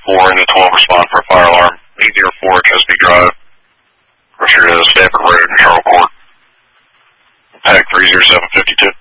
4 into 12 respond for a fire alarm. 804 Chesapeake Drive. Rusher to Stanford Road in Charlotte Court. Tag 30752.